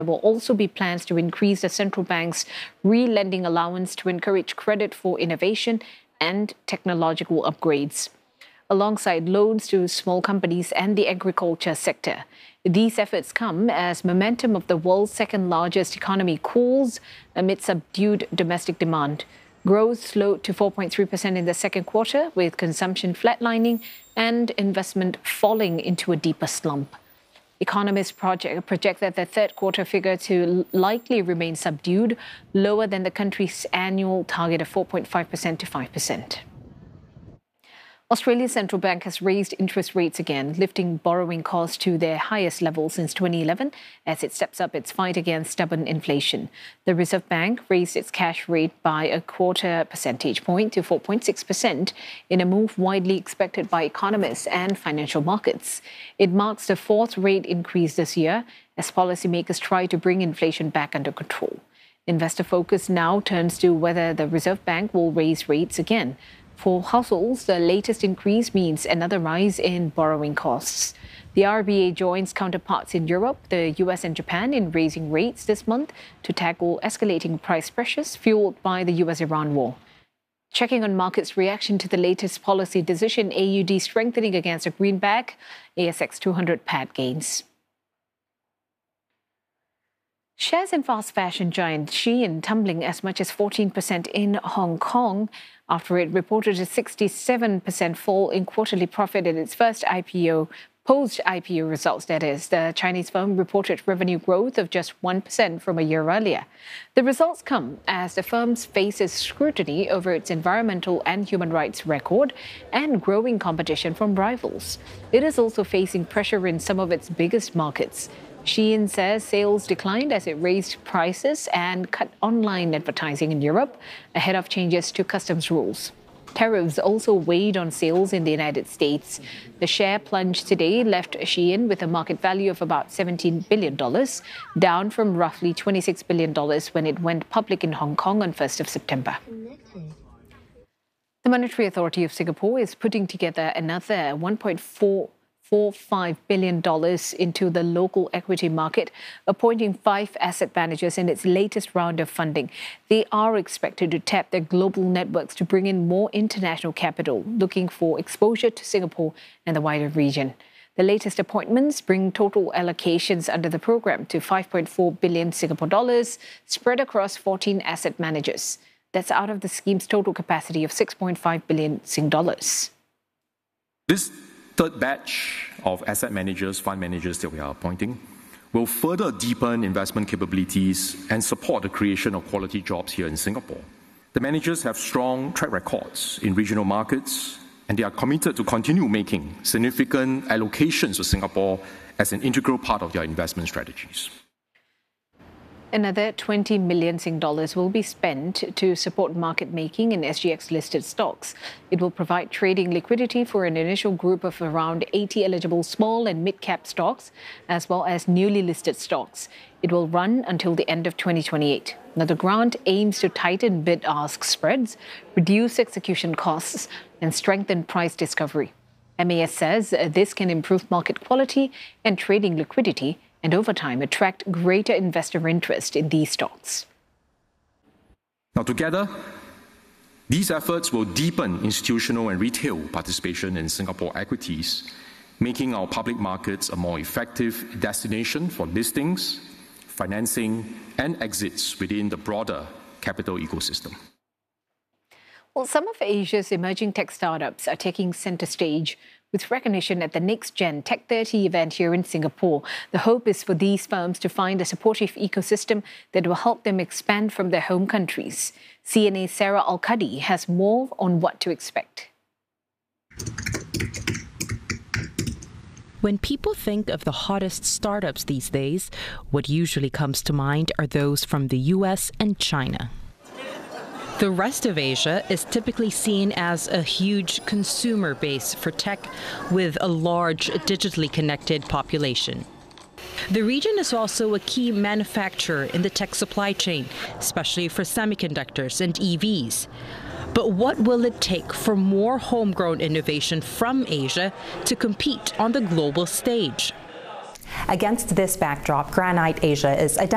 There will also be plans to increase the central bank's re-lending allowance to encourage credit for innovation and technological upgrades, alongside loans to small companies and the agriculture sector. These efforts come as momentum of the world's second-largest economy cools amid subdued domestic demand. Growth slowed to 4.3% in the second quarter, with consumption flatlining and investment falling into a deeper slump. Economists project that the third quarter figure to likely remain subdued, lower than the country's annual target of 4.5% to 5%. Australia's central bank has raised interest rates again, lifting borrowing costs to their highest level since 2011 as it steps up its fight against stubborn inflation. The Reserve Bank raised its cash rate by a quarter percentage point to 4.6% in a move widely expected by economists and financial markets. It marks the fourth rate increase this year as policymakers try to bring inflation back under control. Investor focus now turns to whether the Reserve Bank will raise rates again. For households, the latest increase means another rise in borrowing costs. The RBA joins counterparts in Europe, the US and Japan in raising rates this month to tackle escalating price pressures fueled by the US-Iran war. Checking on markets' reaction to the latest policy decision, AUD strengthening against a greenback, ASX 200 pad gains. Shares in fast fashion giant Shein tumbling as much as 14% in Hong Kong after it reported a 67% fall in quarterly profit in its first IPO, post-IPO results, that is. The Chinese firm reported revenue growth of just 1% from a year earlier. The results come as the firm faces scrutiny over its environmental and human rights record and growing competition from rivals. It is also facing pressure in some of its biggest markets. Shein says sales declined as it raised prices and cut online advertising in Europe ahead of changes to customs rules. Tariffs also weighed on sales in the United States. The share plunge today left Shein with a market value of about $17 billion, down from roughly $26 billion when it went public in Hong Kong on 1st of September. The Monetary Authority of Singapore is putting together another $1.45 billion into the local equity market, appointing 5 asset managers in its latest round of funding. They are expected to tap their global networks to bring in more international capital, looking for exposure to Singapore and the wider region. The latest appointments bring total allocations under the program to 5.4 billion Singapore dollars, spread across 14 asset managers. That's out of the scheme's total capacity of 6.5 billion Sing dollars. This third batch of asset managers, fund managers that we are appointing, will further deepen investment capabilities and support the creation of quality jobs here in Singapore. The managers have strong track records in regional markets, and they are committed to continue making significant allocations to Singapore as an integral part of their investment strategies. Another 20 million Sing dollars will be spent to support market making in SGX-listed stocks. It will provide trading liquidity for an initial group of around 80 eligible small and mid-cap stocks, as well as newly listed stocks. It will run until the end of 2028. Now, the grant aims to tighten bid-ask spreads, reduce execution costs, and strengthen price discovery. MAS says this can improve market quality and trading liquidity, and over time attract greater investor interest in these stocks. Now, together, these efforts will deepen institutional and retail participation in Singapore equities, making our public markets a more effective destination for listings, financing, and exits within the broader capital ecosystem. Well, some of Asia's emerging tech startups are taking center stage with recognition at the Next Gen Tech 30 event here in Singapore. The hope is for these firms to find a supportive ecosystem that will help them expand from their home countries. CNA's Sarah Al-Kadi has more on what to expect. When people think of the hottest startups these days, what usually comes to mind are those from the US and China. The rest of Asia is typically seen as a huge consumer base for tech with a large digitally connected population. The region is also a key manufacturer in the tech supply chain, especially for semiconductors and EVs. But what will it take for more homegrown innovation from Asia to compete on the global stage? Against this backdrop, Granite Asia is